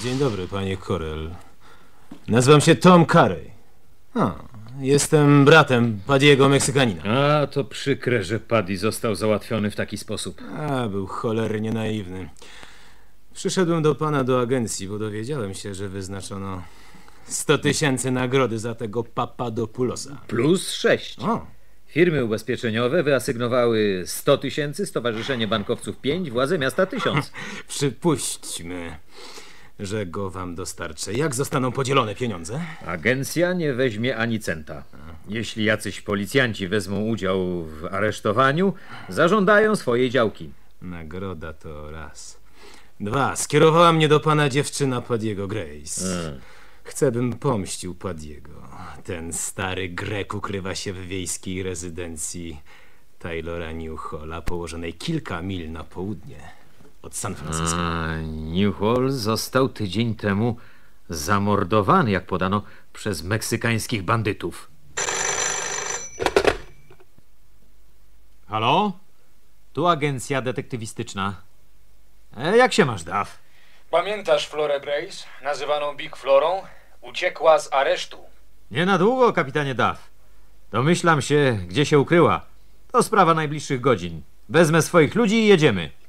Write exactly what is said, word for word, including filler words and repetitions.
Dzień dobry, panie Corell. Nazywam się Tom Carey. A, jestem bratem Paddy'ego Meksykanina. A, to przykre, że Paddy został załatwiony w taki sposób. A, był cholernie naiwny. Przyszedłem do pana do agencji, bo dowiedziałem się, że wyznaczono sto tysięcy nagrody za tego Papadopoulosa. Plus sześć. O. Firmy ubezpieczeniowe wyasygnowały sto tysięcy, Stowarzyszenie Bankowców pięć, władze miasta tysiąc. Przypuśćmy, że go wam dostarczę. Jak zostaną podzielone pieniądze? Agencja nie weźmie ani centa. Jeśli jacyś policjanci wezmą udział w aresztowaniu, zażądają swojej działki. Nagroda to raz. Dwa. Skierowała mnie do pana dziewczyna Paddy'ego, Grace. Hmm. Chcę, bym pomścił Paddy'ego. Ten stary Grek ukrywa się w wiejskiej rezydencji Taylora Newhalla, położonej kilka mil na południe od San Francisco. A, Newhall został tydzień temu zamordowany, jak podano, przez meksykańskich bandytów. Halo? Tu agencja detektywistyczna. E, jak się masz, Duff? Pamiętasz Florę Grace, nazywaną Big Florą? Uciekła z aresztu. Nie na długo, kapitanie Duff. Domyślam się, gdzie się ukryła. To sprawa najbliższych godzin. Wezmę swoich ludzi i jedziemy.